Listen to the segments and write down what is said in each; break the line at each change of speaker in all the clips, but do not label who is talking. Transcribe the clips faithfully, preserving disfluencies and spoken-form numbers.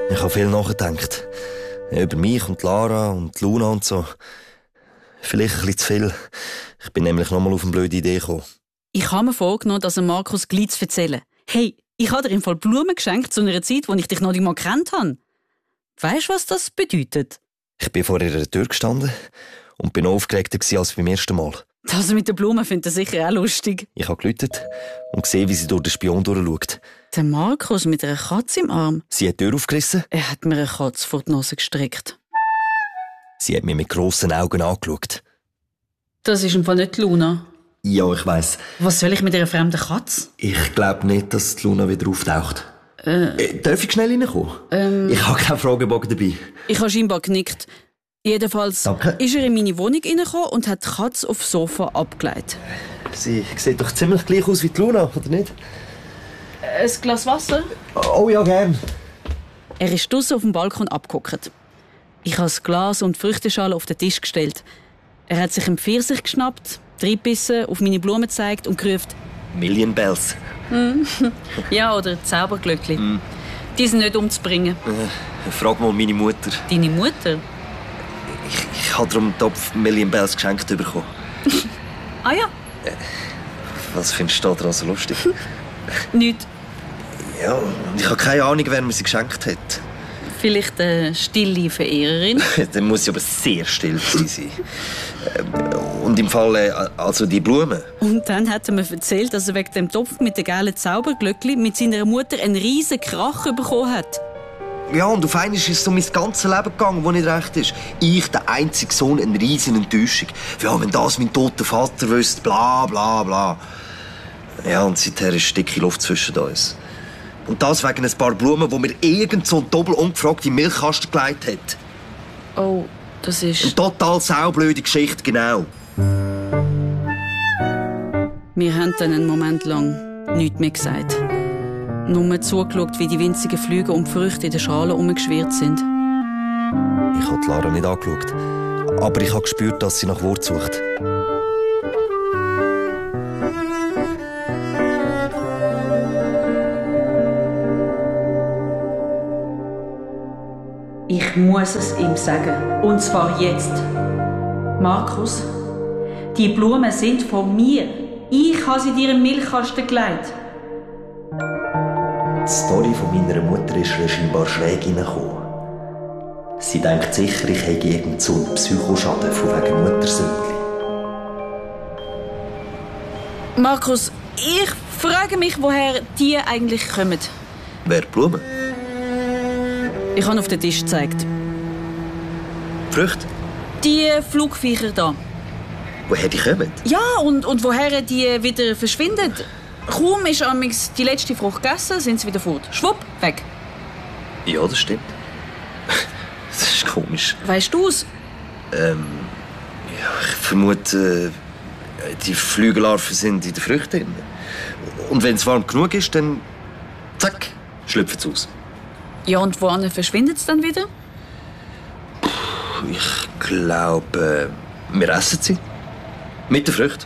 Ich habe viel nachgedacht. Über mich und Lara und Luna und so. Vielleicht ein bisschen zu viel. Ich bin nämlich noch mal auf eine blöde Idee gekommen.
Ich habe mir vorgenommen, das Markus gleich zu erzählen. Hey, ich habe dir im Fall Blumen geschenkt zu einer Zeit, wo ich dich noch nicht mal gekannt habe. Weisst du, was das bedeutet?
Ich bin vor ihrer Tür gestanden und bin noch aufgeregter als beim ersten Mal.
Das mit den Blumen findet er sicher auch lustig.
Ich habe geläutet und gesehen, wie sie durch den Spion durchschaut.
Der Markus mit einer Katze im Arm.
Sie hat die Tür aufgerissen.
Er hat mir eine Katze vor die Nase gestreckt.
Sie hat mich mit grossen Augen angeschaut.
Das ist im Fall nicht Luna.
Ja, ich weiss.
Was soll ich mit einer fremden Katze?
Ich glaube nicht, dass die Luna wieder auftaucht.
Äh,
äh, darf ich schnell reinkommen?
Ähm,
ich habe keinen Fragebogen dabei.
Ich habe scheinbar genickt. Jedenfalls
Danke.
ist er in meine Wohnung reingekommen und hat die Katze aufs Sofa abgelegt.
Sie sieht doch ziemlich gleich aus wie die Luna, oder nicht?
Ein Glas Wasser?
Oh ja, gern.
Er ist draussen auf dem Balkon abgehockt. Ich habe das Glas und die Früchteschale auf den Tisch gestellt. Er hat sich einen Pfirsich geschnappt, reingebissen, auf meine Blumen gezeigt und gerufen:
Million Bells.
Mm. Ja, oder Zauberglöckli. Mm. Die sind nicht umzubringen.
Äh, frag mal meine Mutter.
Deine Mutter?
Ich, ich habe darum einen Topf Million Bells geschenkt bekommen.
Ah ja?
Äh, was findest du daran so lustig?
Nichts.
Ja, ich habe keine Ahnung, wer mir sie geschenkt hat.
Vielleicht eine stille Verehrerin?
Dann muss sie aber sehr still sein. Und im Fall, äh, also die Blumen.
Und dann hat er mir erzählt, dass er wegen dem Topf mit den gelben Zauberglöckli mit seiner Mutter einen riesen Krach bekommen hat.
Ja, und auf einmal ist es so mein ganzes Leben gegangen, das nicht recht ist. Ich, der einzige Sohn, eine riesen Enttäuschung. Ja, wenn das mein toter Vater wüsste, bla bla bla. Ja, und seither ist dicke Luft zwischen uns. Und das wegen ein paar Blumen, die mir irgend so ein doppel ungefragt in den Milchkasten gelegt hat.
Oh, das ist...
Eine total saublöde Geschichte, genau.
Wir haben dann einen Moment lang nichts mehr gesagt. Nur zugeschaut, wie die winzigen Flüge um die Früchte in der Schale herumgeschwirrt sind.
Ich habe Lara nicht angeschaut. Aber ich habe gespürt, dass sie nach Wort sucht.
Ich muss es ihm sagen. Und zwar jetzt. Markus, die Blumen sind von mir. Ich habe sie dir in den Milchkasten gelegt.
Die Story von meiner Mutter ist ihr scheinbar schräg hineingekommen. Sie denkt sicher, ich habe irgend so einen Psychoschaden von wegen Muttersündli.
Markus, ich frage mich, woher die eigentlich kommen.
Wer Blumen?
Ich habe auf den Tisch gezeigt.
Früchte?
Die Flugviecher da.
Woher die kommen?
Ja, und, und woher die wieder verschwinden. Kaum ist amigs die letzte Frucht gegessen, sind sie wieder fort. Schwupp, weg.
Ja, das stimmt. Das ist komisch.
Weißt du's?
Ähm, ja, ich vermute, äh, die Flügellarven sind in den Früchten drin. Und wenn es warm genug ist, dann zack, schlüpfen sie aus.
Ja, und wohin verschwindet es dann wieder?
Ich glaube, äh, wir essen sie. Mit der Frucht.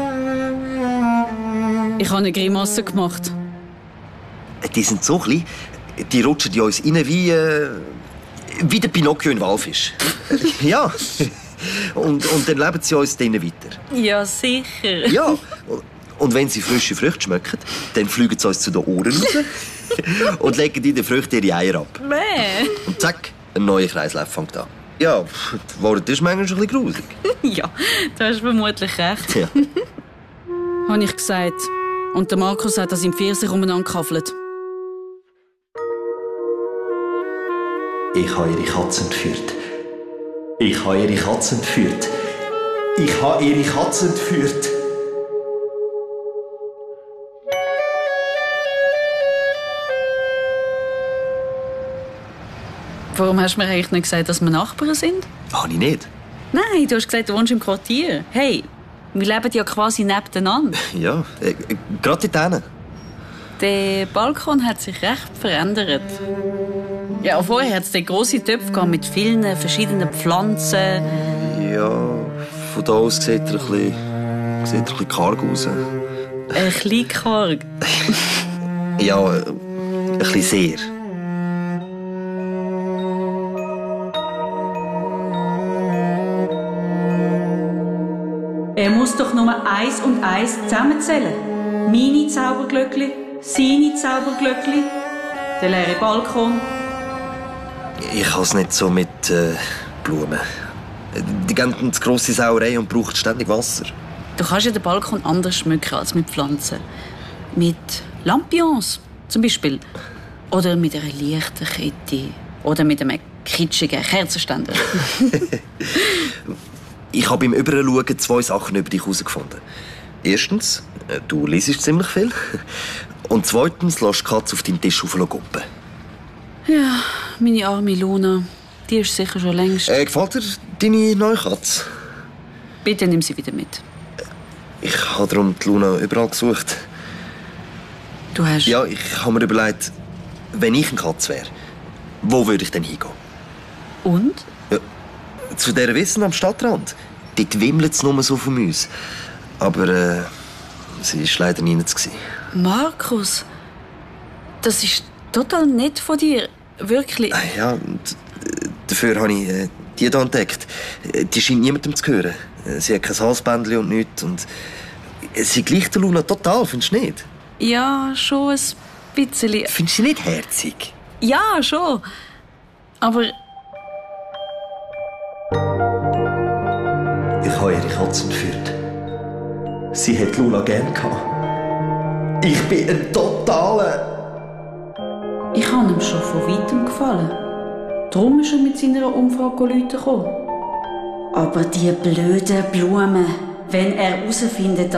Ich habe eine Grimasse gemacht.
Die sind so klein, die rutschen in uns rein wie, äh, wie der Pinocchio in Walfisch. Ja. Und, und dann leben sie uns drinnen weiter.
Ja, sicher.
Ja. Und wenn sie frische Früchte schmecken, dann fliegen sie uns zu den Ohren raus und legen in den Früchten ihre Eier ab.
Mäh.
Und zack, ein neuer Kreislauf fängt an. Ja, das Wort ist manchmal ein bisschen gruselig.
Ja, du hast vermutlich recht.
Ja.
Habe ich gesagt. Und der Markus hat das im Pfirsich umeinander gekaffelt.
Ich habe ihre Katze entführt. Ich habe ihre Katze entführt. Ich habe ihre Katze entführt.
Warum hast du mir eigentlich nicht gesagt, dass wir Nachbarn sind?
Habe ich nicht?
Nein, du hast gesagt, du wohnst im Quartier. Hey, wir leben ja quasi nebeneinander.
Ja, äh, gerade dort.
Der Balkon hat sich recht verändert. Ja, vorher hat es den grossen Töpfe gehabt mit vielen verschiedenen Pflanzen.
Ja, von da aus sieht er ein bisschen, sieht er ein bisschen karg aus.
Ein bisschen karg.
Ja, ein bisschen sehr.
Der muss doch nur eins und eins zusammenzählen. Meine Zauberglöckli, seine Zauberglöckli, der leere Balkon.
Ich habe es nicht so mit äh, Blumen. Die gehen ins grosse Sauerei und brauchen ständig Wasser.
Du kannst ja den Balkon anders schmücken als mit Pflanzen. Mit Lampions zum Beispiel. Oder mit einer Lichterkette. Oder mit einem kitschigen Kerzenständer.
Ich habe beim Überschauen zwei Sachen über dich herausgefunden. Erstens, du liest ziemlich viel. Und zweitens, lässt die Katze auf deinem Tisch guppen.
Ja, meine arme Luna. Die ist sicher schon längst.
Äh, gefällt dir deine neue Katze?
Bitte nimm sie wieder mit.
Ich habe darum die Luna überall gesucht.
Du hast...
Ja, ich habe mir überlegt, wenn ich eine Katze wäre, wo würde ich denn hingehen?
Und?
Ja, zu dieser Wissen am Stadtrand. Dort wimmelt es nur so von uns. Aber äh, sie war leider nie zu.
Markus, das ist total nett von dir. Wirklich.
Ja, und dafür habe ich äh, die hier entdeckt. Die scheint niemandem zu hören. Sie hat kein Halsbändchen und nichts. Und sie gleicht der Luna total, findest du nicht?
Ja, schon ein bisschen.
Findest du sie nicht herzig?
Ja, schon. Aber...
Ich habe ihre Katze entführt. Sie hat Luna gern gehabt. Ich bin ein totaler...
Ich habe ihm schon von weitem gefallen. Darum ist er mit seiner Umfrage Leute gekommen. Aber die blöden Blumen, wenn er herausfindet,